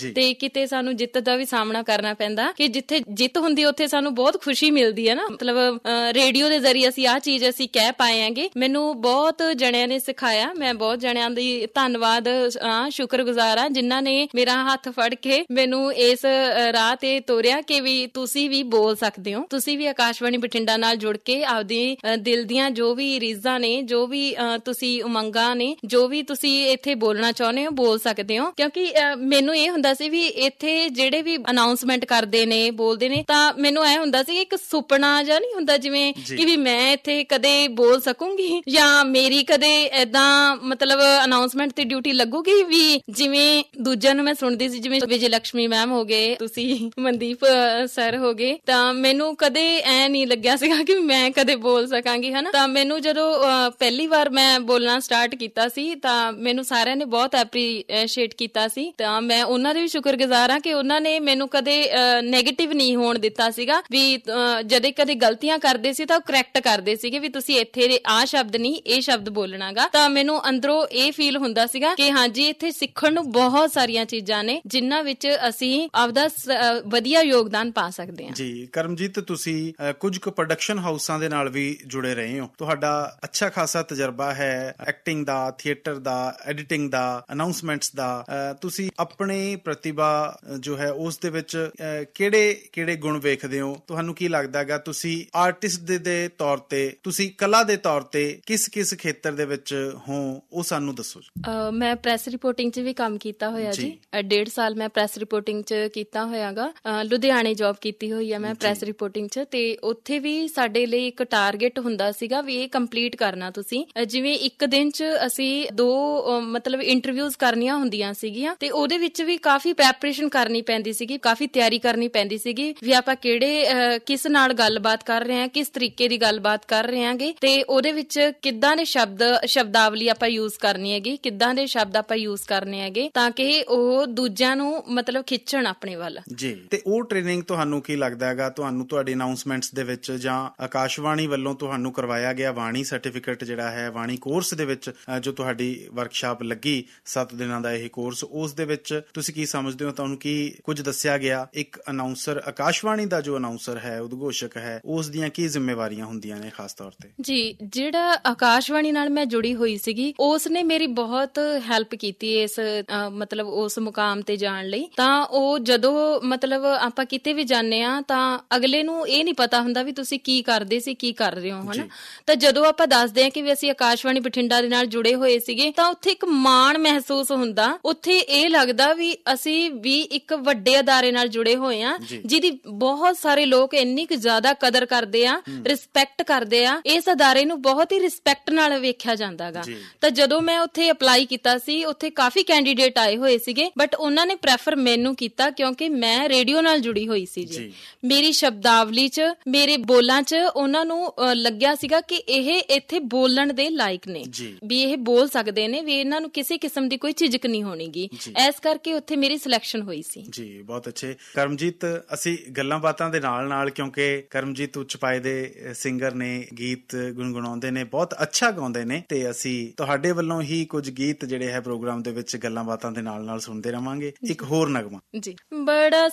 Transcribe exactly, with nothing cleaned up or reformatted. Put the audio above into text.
ਤੇ ਕਿਤੇ ਸਾਨੂੰ ਜਿੱਤ ਦਾ ਵੀ ਸਾਹਮਣਾ ਕਰਨਾ ਪੈਂਦਾ ਕਿ ਜਿੱਥੇ ਜਿੱਤ ਹੁੰਦੀ ਉੱਥੇ ਸਾਨੂੰ ਬਹੁਤ ਖੁਸ਼ੀ ਮਿਲਦੀ ਹੈ ਨਾ। ਮਤਲਬ ਰੇਡੀਓ ਦੇ ਜ਼ਰੀਏ ਅਸੀਂ ਆਹ ਚੀਜ਼ ਅਸੀਂ ਕਹਿ ਪਾਏ ਆਂਗੇ। ਮੈਨੂੰ ਬਹੁਤ ਜਣਿਆਂ ਨੇ ਸਿਖਾਇਆ, ਮੈਂ ਬਹੁਤ ਜਣਿਆਂ ਦੀ ਧੰਨਵਾਦ ਹਾਂ, ਸ਼ੁਕਰਗੁਜ਼ਾਰ ਹਾਂ ਜਿਨ੍ਹਾਂ ਨੇ ਮੇਰਾ ਹੱਥ ਫੜ ਕੇ ਮੈਨੂੰ ਇਸ ਰਾਹ ਤੇ ਤੋਰਿਆ ਕਿ ਵੀ ਤੁਸੀਂ ਵੀ ਬੋਲ ਸਕਦੇ ਹੋ, ਤੁਸੀਂ ਵੀ ਆਕਾਸ਼ਵਾਣੀ ਬਠਿੰਡਾ ਨਾਲ ਜੁੜ ਕੇ ਆਪਦੀ ਦਿਲ ਦੀਆਂ ਜੋ ਵੀ ਰੀਝਾਂ ਨੇ, ਜੋ ਵੀ ਤੁਸੀਂ ਉਮੰਗਾਂ ਨੇ, ਜੋ ਵੀ ਤੁਸੀਂ ਇੱਥੇ ਬੋਲਣਾ ਚਾਹੁੰਦੇ ਹੋ ਬੋਲ ਸਕਦੇ ਹੋ। ਕਿਉਂਕਿ ਮੈਨੂੰ ਇਹ ਹੁੰਦਾ ਸੀ ਵੀ ਇੱਥੇ ਜਿਹੜੇ ਵੀ ਅਨਾਉਂਸਮੈਂਟ ਕਰਦੇ ਨੇ, ਬੋਲਦੇ ਨੇ, ਤਾਂ ਮੈਨੂੰ ਇਹ ਹੁੰਦਾ ਸੀ ਇੱਕ ਸੁਪਨਾ ਜਿਹਾ ਨਹੀਂ ਹੁੰਦਾ ਜਿਵੇਂ ਕਿ ਵੀ ਮੈਂ ਇੱਥੇ ਕਦੇ ਬੋਲ ਸਕੂੰਗੀ ਜਾਂ ਮੇਰੀ ਕਦੇ ਏਦਾਂ ਮਤਲਬ ਅਨਾਉਂਸਮੈਂਟ ਤੇ ਡਿਊਟੀ ਲੱਗੂਗੀ ਵੀ ਜਿਵੇਂ ਦੂਜਿਆਂ ਨੂੰ ਮੈਂ ਸੁਣਦੀ ਸੀ, ਜਿਵੇਂ ਵਿਜੇ ਲక్ష్ਮੀ ਮੈਮ ਹੋ ਗਏ, ਤੁਸੀਂ ਮਨਦੀਪ ਸਰ ਹੋ ਗਏ, ਤਾਂ ਮੈਨੂੰ ਕਦੇ ਐ ਨਹੀਂ ਲੱਗਿਆ ਸੀਗਾ ਕਿ ਮੈਂ ਕਦੇ ਬੋਲ ਸਕਾਂਗੀ, ਹਨਾ। ਤਾਂ ਮੈਨੂੰ ਜਦੋਂ ਪਹਿਲੀ ਵਾਰ ਮੈਂ ਬੋਲਣਾ ਸਟਾਰਟ ਕੀਤਾ ਸੀ ਤਾਂ ਮੈਨੂੰ ਸਾਰਿਆਂ ਨੇ ਬਹੁਤ ਐਪਰੀਸ਼ੀਏਟ ਕੀਤਾ ਸੀ, ਤਾਂ ਮੈਂ ਉਹਨਾਂ ਦੇ ਵੀ ਸ਼ੁਕਰਗੁਜ਼ਾਰ ਹਾਂ ਕਿ ਉਹਨਾਂ ਨੇ ਮੈਨੂੰ ਕਦੇ ਨੈਗੇਟਿਵ ਨਹੀਂ ਹੋਣ ਦਿੱਤਾ ਸੀਗਾ ਵੀ ਜਦੇ ਕਦੇ ਗਲਤੀਆਂ ਕਰਦੇ ਸੀ ਤਾਂ ਉਹ ਕਰੈਕਟ ਕਰਦੇ ਸੀਗੇ ਵੀ ਤੁਸੀਂ ਇੱਥੇ ਆਹ ਸ਼ਬਦ ਨਹੀਂ ਇਹ ਸ਼ਬਦ ਬੋਲਣਾਗਾ। ਤਾਂ ਮੈਨੂੰ ਅੰਦਰੋਂ ਇਹ ਫੀਲ ਹੁੰਦਾ ਸੀਗਾ ਕਿ ਹਾਂਜੀ ਇੱਥੇ ਸਿੱਖਣ ਨੂੰ ਬਹੁਤ ਸਾਰੀਆਂ ਚੀਜ਼ਾਂ ਨੇ ਜਿਨ੍ਹਾਂ ਵਿੱਚ ਅਸੀਂ ਆਪਦਾ ਵਧੀਆ ਯੋਗਦਾਨ ਪਾ ਸਕਦੇ ਹਾਂ। ਜੀ ਕਰਮਜੀਤ, ਤੁਸੀਂ ਕੁਝ ਕੁ ਪ੍ਰੋਡਕਸ਼ਨ ਹਾਊਸਾਂ ਦੇ ਨਾਲ ਵੀ ਜੁੜੇ ਰਹੇ ਹੋ, ਤੁਹਾਡਾ ਅੱਛਾ ਖਾਸਾ ਤਜਰਬਾ ਹੈ ਐਕਟਿੰਗ ਦਾ, ਥੀਏਟਰ ਦਾ, ਐਡੀਟਿੰਗ ਦਾ, ਅਨਾਉਂਸਮੈਂਟਸ ਦਾ। ਤੁਸੀਂ ਆਪਣੀ ਪ੍ਰਤਿਭਾ ਜੋ ਹੈ ਉਸ ਦੇ ਵਿੱਚ ਕਿਹੜੇ ਕਿਹੜੇ ਗੁਣ ਵੇਖਦੇ ਹੋ? ਤੁਹਾਨੂੰ ਕੀ ਲੱਗਦਾ ਹੈਗਾ ਤੁਸੀਂ ਆਰਟਿਸਟ ਦੇ, ਦੇ ਤੌਰ ਤੇ, ਤੁਸੀਂ ਕਲਾ ਦੇ ਤੌਰ ਤੇ ਕਿਸ ਕਿਸ ਖੇਤਰ ਦੇ ਵਿੱਚ ਹੋ, ਉਹ ਸਾਨੂੰ ਦੱਸੋ। uh, ਮੈਂ ਪ੍ਰੈਸ ਰਿਪੋਰਟਿੰਗ 'ਚ ਵੀ ਕੰਮ ਕੀਤਾ ਹੋਇਆ ਜੀ, ਜੀ। ਡੇਢ ਸਾਲ ਮੈਂ ਪ੍ਰੈਸ ਰਿਪੋਰਟਿੰਗ 'ਚ ਕੀਤਾ ਹੋਇਆਗਾ। uh, ਲੁਧਿਆਣੇ ਜੋਬ ਕੀਤੀ ਹੋਈ ਆ ਮੈਂ ਪ੍ਰੈਸ ਰਿਪੋਰਟਿੰਗ 'ਚ, ਤੇ ਉੱਥੇ ਵੀ ਸਾਡੇ ਲਈ ਇੱਕ ਟਾਰਗੇਟ ਹੁੰਦਾ ਸੀਗਾ ਵੀ ਇਹ ਕੰਪਲੀਟ ਕਰਨਾ ਤੁਸੀਂ। uh, ਜਿਵੇਂ ਇੱਕ ਦਿਨ 'ਚ ਅਸੀਂ ਦੋ uh, ਮਤਲਬ ਇੰਟਰਵਿਊਜ਼ ਕਰਨੀਆਂ ਹੁੰਦੀਆਂ ਸੀਗੀਆਂ, ਤੇ ਉਹਦੇ ਵਿੱਚ ਵੀ ਕਾਫੀ ਪ੍ਰੈਪਰੇਸ਼ਨ ਕਰਨੀ ਪੈਂਦੀ ਸੀਗੀ, ਕਾਫੀ ਤਿਆਰੀ ਕਰਨੀ ਪੈਂਦੀ ਸੀਗੀ ਵੀ ਆਪਾਂ ਕਿਹੜੇ uh, ਕਿਸ ਨਾਲ ਗੱਲਬਾਤ ਕਰ ਰਹੇ ਹਾਂ, ਕਿਸ ਤਰੀਕੇ ਦੀ ਗੱਲਬਾਤ ਕਰ ਰਹੇ ਹਾਂਗੇ, ਤੇ ਉਹਦੇ ਵਿੱਚ ਕਿੱਦਾਂ ਦੇ ਸ਼ਬਦ ਸ਼ਬਦਾਵਲੀ ਆਪਾਂ ਯੂਜ਼ ਕਰਨੀ ਹੈਗੀ, ਕਿੱਦਾਂ ਦੇ ਸ਼ਬਦ ਆਪਾਂ ਯੂਜ਼ ਕਰਨੇ ਹੈਗੇ ਤਾਂ ਕਿ ਉਹ ਦੂਜਿਆਂ ਨੂੰ ਮਤਲਬ ਖਿੱਚਣ ਆਪਣੇ ਵੱਲ। ਜੀ, ਤੇ ਉਹ ਟ੍ਰੇਨਿੰਗ ਤੁਹਾਨੂੰ ਕੀ ਲੱਗਦਾ ਹੈਗਾ ਤੁਹਾਨੂੰ ਤੁਹਾਡੀ ਅਨਾਉਂਸਮੈਂਟਸ ਦੇ ਵਿੱਚ ਜਾਂ ਆਕਾਸ਼ਵਾਣੀ ਵੱਲੋਂ ਤੁਹਾਨੂੰ ਕਰਵਾਇਆ ਗਿਆ ਬਾਣੀ ਸਰਟੀਫਿਕੇਟ ਜਿਹੜਾ ਹੈ, ਬਾਣੀ ਕੋਰਸ ਦੇ ਵਿੱਚ ਜੋ ਤੁਹਾਡੀ ਵਰਕਸ਼ਾਪ ਲੱਗੀ ਸੱਤ ਦਿਨਾਂ ਦਾ ਇਹ ਕੋਰਸ, ਉਸ ਦੇ ਵਿੱਚ ਤੁਸੀਂ ਕੀ ਸਮਝਦੇ ਹੋ, ਤੁਹਾਨੂੰ ਕੀ ਕੁਝ ਦੱਸਿਆ ਗਿਆ? ਇੱਕ ਅਨਾਉਂਸਰ, ਆਕਾਸ਼ਵਾਣੀ ਦਾ ਜੋ ਅਨਾਉਂਸਰ ਹੈ, ਉਦਘੋਸ਼ਕ ਹੈ, ਉਸ ਦੀਆਂ ਕੀ ਜ਼ਿੰਮੇਵਾਰੀਆਂ ਹੁੰਦੀਆਂ ਨੇ ਖਾਸ ਤੌਰ ਤੇ? ਜੀ, ਜਿਹੜਾ ਆਕਾਸ਼ਵਾਣੀ ਨਾਲ ਮੈਂ ਜੁੜੀ ਹੋਈ ਸੀਗੀ ਉਸ ਨੇ ਮੇਰੀ ਬਹੁਤ ਹੈਲਪ ਕੀਤੀ ਇਸ ਮਤਲਬ ਉਸ ਮੁਕਾਮ ਤੇ ਜਾਣ ਲਈ। ਤਾਂ ਉਹ ਜਦੋਂ ਮਤਲਬ ਆਪਾਂ ਕਿਤੇ ਵੀ ਜਾਂਦੇ ਹਾਂ ਤਾਂ ਅਗਲੇ ਨੂੰ ਇਹ ਨਹੀਂ ਪਤਾ ਹੁੰਦਾ ਵੀ ਤੁਸੀਂ ਕੀ ਕਰਦੇ ਸੀ, ਕੀ ਕਰ ਰਹੇ ਹੋ, ਹਨਾ। ਤਾਂ ਜਦੋਂ ਆਪਾਂ ਦੱਸਦੇ ਹਾਂ ਕਿ ਵੀ ਅਸੀਂ ਆਕਾਸ਼ਵਾਣੀ ਬਠਿੰਡਾ ਦੇ ਨਾਲ ਜੁੜੇ ਹੋਏ ਸੀਗੇ ਤਾਂ ਉੱਥੇ ਇੱਕ ਮਾਣ ਮਹਿਸੂਸ ਹੁੰਦਾ, ਉੱਥੇ ਇਹ ਲੱਗਦਾ ਵੀ ਅਸੀਂ ਵੀ ਇੱਕ ਵੱਡੇ ਅਦਾਰੇ ਨਾਲ ਜੁੜੇ ਹੋਏ ਹਾਂ ਜਿਹਦੀ ਬਹੁਤ ਸਾਰੇ ਲੋਕ ਇੰਨੀ ਕੁ ਜ਼ਿਆਦਾ ਕਦਰ ਕਰਦੇ ਆ, ਰਿਸਪੈਕਟ ਕਰਦੇ ਆ, ਇਸ ਅਦਾਰੇ ਨੂੰ ਬਹੁਤ ਹੀ ਰਿਸਪੈਕਟ ਨਾਲ ਵੇਖਿਆ ਜਾਂਦਾ ਗਾ। ਤਾਂ ਜਦੋਂ ਮੈਂ ਉੱਥੇ ਅਪਲਾਈ ਕੀਤਾ ਸੀ ਉੱਥੇ ਕਾਫੀ ਕੈਂਡੀਡੇਟ ਆਏ ਹੋਏ ਸੀਗੇ, ਬਟ ਉਹਨਾਂ ਨੇ ਪ੍ਰੈਫਰ ਮੈਨੂੰ ਕੀਤਾ ਕਿਉਂਕਿ ਮੈਂ ਰੇਡੀਓ ਨਾਲ ਜੁੜੀ ਹੋਈ ਸੀ ਜੀ। ਮੇਰੀ ਸ਼ਬਦਾਵਲੀ 'ਚ, ਮੇਰੇ ਬੋਲਾਂ 'ਚ ਉਹਨਾਂ ਨੂੰ ਲੱਗਿਆ ਸੀਗਾ ਕਿ ਇਹ ਇੱਥੇ ਬੋਲਣ ਦੇ ਲਾਇਕ ਨੇ, ਵੀ ਇਹ ਬੋਲ ਸਕਦੇ ਨੇ, ਵੀ ਇਹਨਾਂ ਨੂੰ ਕਿਸੇ ਕਿਸਮ ਦੀ ਕੋਈ ਝਿਜਕ ਨਹੀਂ ਹੋਣੀਗੀ, ਇਸ ਕਰਕੇ ਉੱਥੇ ਮੇਰੀ ਸਿਲੈਕਸ਼ਨ ਹੋਈ ਸੀ ਜੀ। ਬਹੁਤ ਅੱਛੇ ਕਰਮਜੀਤ, ਅਸੀਂ ਗੱਲਾਂ ਬਾਤਾਂ ਦੇ ਨਾਲ ਨਾਲ, ਕਿਉਂਕਿ ਕਰਮਜੀਤ ਉੱਚ ਪਾਏ ਦੇ ਸਿੰਗਰ ਨੇ, ਗੀਤ ਗੁਣਗੁਣਾਉਂਦੇ ਨੇ, ਬਹੁਤ ਅੱਛਾ ਗਾਉਂਦੇ ਨੇ, ਤੇ ਅਸੀਂ ਤੁਹਾਡੇ ਵੱਲੋਂ ਹੀ ਕੁਝ ਗੀਤ ਜਿਹੜੇ ਹੈ ਪ੍ਰੋਗਰਾਮ ਦੇ ਵਿੱਚ ਗੱਲਾਂ ਬਾਤਾਂ ਦੇ ਨਾਲ ਨਾਲ ਸੁਣਦੇ ਰਵਾਂਗੇ। ਇੱਕ ਹੋਰ ਨਗਮਾ ਜੀ। ਬੜਾ